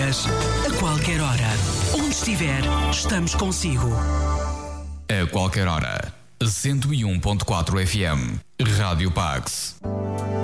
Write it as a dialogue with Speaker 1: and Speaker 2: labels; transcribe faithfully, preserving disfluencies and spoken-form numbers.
Speaker 1: horas, a qualquer hora. Onde estiver, estamos consigo.
Speaker 2: A qualquer hora. cento e um ponto quatro F M. Rádio Pax.